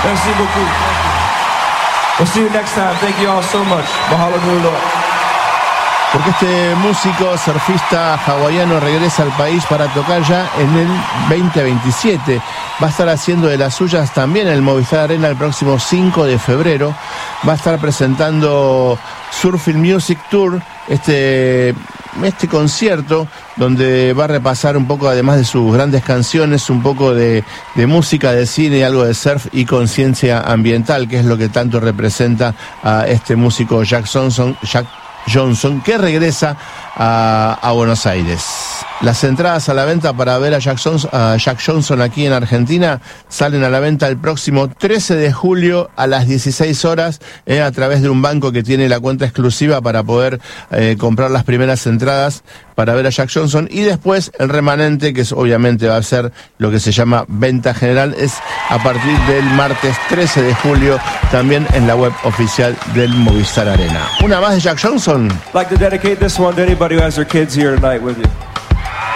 Merci beaucoup. We'll see you next time. Thank you all so much. Mahalo nui loa. Porque este músico surfista hawaiano regresa al país para tocar ya en el 2027. Va a estar haciendo de las suyas también en el Movistar Arena el próximo 5 de febrero. Va a estar presentando Surfing Music Tour, este concierto donde va a repasar un poco, además de sus grandes canciones, un poco de música, de cine, algo de surf y conciencia ambiental, que es lo que tanto representa a este músico Jack Johnson, que regresa a Buenos Aires. Las entradas a la venta para ver a Jack Johnson aquí en Argentina salen a la venta el próximo 13 de julio a las 16 horas a través de un banco que tiene la cuenta exclusiva para poder comprar las primeras entradas para ver a Jack Johnson, y después el remanente, que obviamente va a ser lo que se llama venta general, es a partir del martes 13 de julio también en la web oficial del Movistar Arena. Una más de Jack Johnson. I'd like to dedicate this one to anybody who has their kids here tonight with you.